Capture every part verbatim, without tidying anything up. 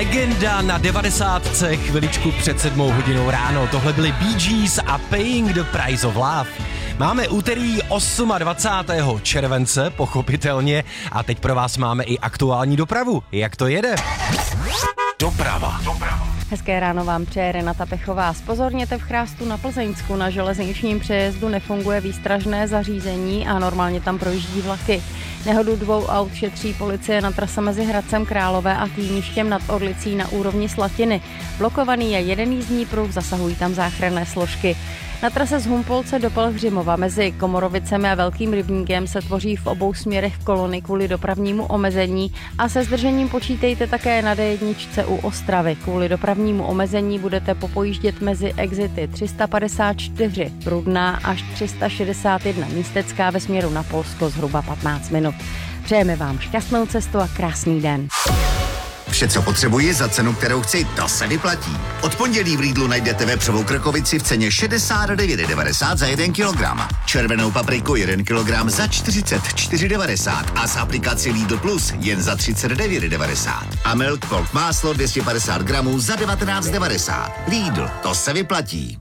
Legenda na devadesátce chviličku před sedmou hodinou ráno. Tohle byly Bee Gees a Paying the Price of Love. Máme úterý dvacátého osmého července, pochopitelně, a teď pro vás máme i aktuální dopravu. Jak to jede? Doprava. Doprava. Hezké ráno vám přeje Renata Pechová. Zpozorněte v Chrástu na Plzeňsku. Na železničním přejezdu nefunguje výstražné zařízení a normálně tam projíždí vlaky. Nehodu dvou aut šetří policie na trase mezi Hradcem Králové a Týništěm nad Orlicí na úrovni Slatiny. Blokovaný je jeden jízdní pruh, zasahují tam záchranné složky. Na trase z Humpolce do Pelhřimova mezi Komorovicemi a Velkým Rybníkem se tvoří v obou směrech kolony kvůli dopravnímu omezení a se zdržením počítejte také na dé jedna u Ostravy. Kvůli dopravnímu omezení budete popojíždět mezi exity tři sta padesát čtyři Prudná až tři sta šedesát jedna Místecká ve směru na Polsko zhruba patnáct minut. Přejeme vám šťastnou cestu a krásný den. Vše, co potřebuji za cenu, kterou chci, to se vyplatí. Od pondělí v Lidlu najdete vepřovou krkovici v ceně šedesát devět devadesát za jeden kilogram. Červenou papriku jeden kilogram za čtyřicet čtyři devadesát a z aplikaci Lidl Plus jen za třicet devět devadesát. A Milk Cold máslo dvě stě padesát gramů za devatenáct devadesát. Lidl, to se vyplatí.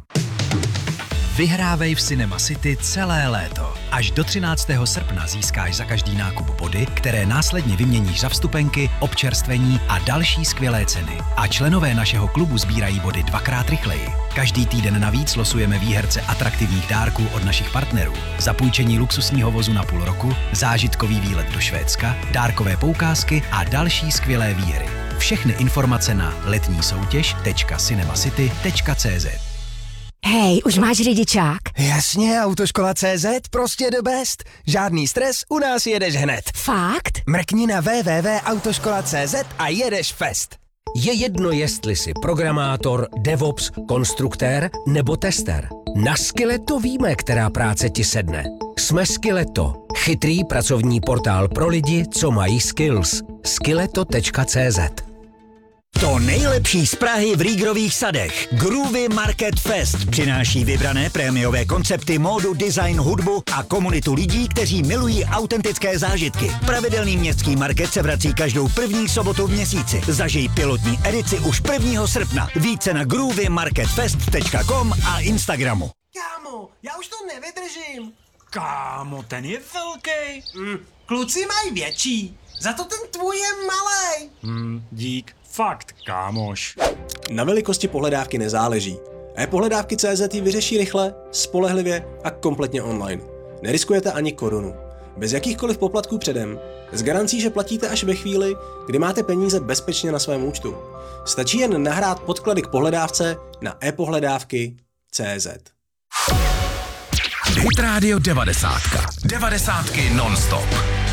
Vyhrávej v Cinema City celé léto. Až do třináctého srpna získáš za každý nákup body, které následně vyměníš za vstupenky, občerstvení a další skvělé ceny. A členové našeho klubu sbírají body dvakrát rychleji. Každý týden navíc losujeme výherce atraktivních dárků od našich partnerů. Zapůjčení luxusního vozu na půl roku, zážitkový výlet do Švédska, dárkové poukázky a další skvělé výhry. Všechny informace na letní soutěž tečka cinemacity tečka cé zet. Hej, už máš řidičák? Jasně, Autoškola tečka cé zet, prostě the best. Žádný stres, u nás jedeš hned. Fakt? Mrkni na w w w tečka autoškola tečka cé zet a jedeš fest. Je jedno, jestli jsi programátor, DevOps, konstruktér nebo tester. Na Skilleto víme, která práce ti sedne. Jsme Skilleto, chytrý pracovní portál pro lidi, co mají skills. skilleto tečka cé zet. To nejlepší z Prahy v Rígrových sadech. Groovy Market Fest přináší vybrané prémiové koncepty, módu, design, hudbu a komunitu lidí, kteří milují autentické zážitky. Pravidelný městský market se vrací každou první sobotu v měsíci. Zažij pilotní edici už prvního srpna. Více na groovy market fest tečka com a Instagramu. Kámo, já už to nevydržím. Kámo, ten je velký. Mm, kluci mají větší, za to ten tvůj je malej. Hmm, dík. Fakt, kámoš. Na velikosti pohledávky nezáleží. E-pohledávky tečka cé zet ji vyřeší rychle, spolehlivě a kompletně online. Neriskujete ani korunu. Bez jakýchkoliv poplatků předem. S garancí, že platíte až ve chvíli, kdy máte peníze bezpečně na svém účtu. Stačí jen nahrát podklady k pohledávce na e-pohledávky tečka cé zet. Hit Radio devadesát. Devadesátky non-stop.